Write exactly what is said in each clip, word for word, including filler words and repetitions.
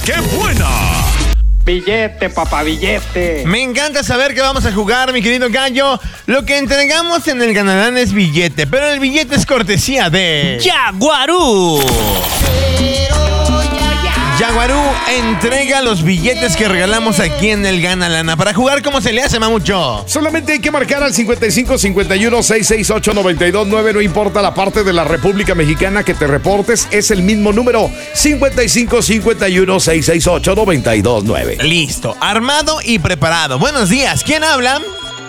¡Qué buena! Billete, papá, billete. Me encanta saber que vamos a jugar, mi querido Gallo. Lo que entregamos en el Ganadán es billete, pero el billete es cortesía de... ¡Yaguarú! Yaguarú entrega los billetes que regalamos aquí en el Gana Lana. Para jugar, ¿cómo se le hace, Mamucho? Solamente hay que marcar al cincuenta y cinco cincuenta y uno seiscientos sesenta y ocho noventa y dos nueve. No importa la parte de la República Mexicana que te reportes, es el mismo número: cincuenta y cinco cincuenta y uno seiscientos sesenta y ocho noventa y dos nueve. Listo, armado y preparado. Buenos días, ¿quién habla?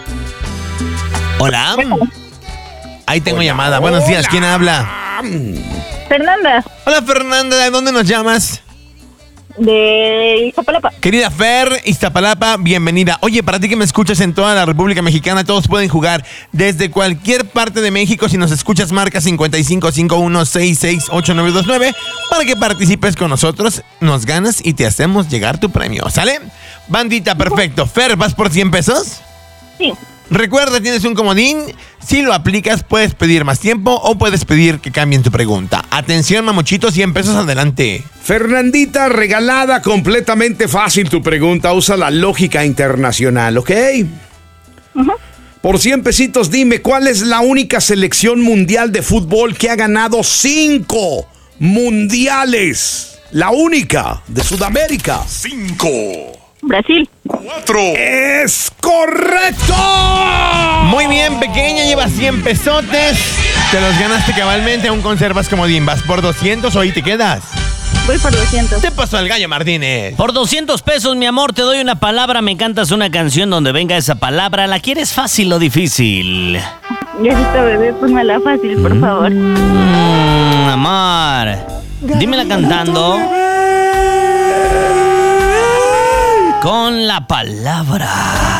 Hola. Ahí tengo Hola, llamada. Buenos días, ¿quién habla? Fernanda, Hola, Fernanda, ¿de dónde nos llamas? de Iztapalapa. Querida Fer, Iztapalapa, bienvenida. Oye, para ti que me escuchas en toda la República Mexicana, todos pueden jugar desde cualquier parte de México. Si nos escuchas, marca cincuenta y cinco cincuenta y uno sesenta y seis ocho nueve dos nueve para que participes con nosotros, nos ganas y te hacemos llegar tu premio, ¿sale? Bandita, perfecto. Fer, ¿vas por cien pesos? Sí. Recuerda, tienes un comodín. Si lo aplicas, puedes pedir más tiempo o puedes pedir que cambien tu pregunta. Atención, mamuchito, cien pesos, adelante. Fernandita, regalada, completamente fácil tu pregunta. Usa la lógica internacional, ¿ok? Uh-huh. Por cien pesitos, dime, ¿cuál es la única selección mundial de fútbol que ha ganado cinco mundiales? La única de Sudamérica. Cinco. Brasil. Cuatro. ¡Es correcto! Muy bien, pequeña, llevas cien pesotes. Te los ganaste cabalmente, aún conservas comodín. ¿Vas por doscientos o ahí te quedas? Voy por doscientos. ¿Qué pasó al Gallo Martínez? Por doscientos pesos, mi amor, te doy una palabra. Me cantas una canción donde venga esa palabra. ¿La quieres fácil o difícil? Viejito bebé, pónmela fácil, por favor. Mmm, amor. Dímela cantando. Con la palabra